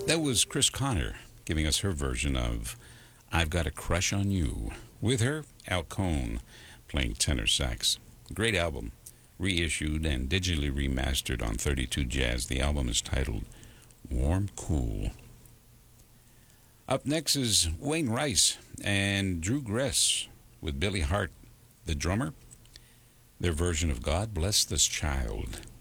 That was Chris Connor giving us her version of I've Got a Crush on You. With her, Al Cohn playing tenor sax. Great album, reissued and digitally remastered on 32 Jazz. The album is titled Warm Cool. Up next is Wayne Rice and Drew Gress with Billy Hart, the drummer. Their version of God Bless This Child.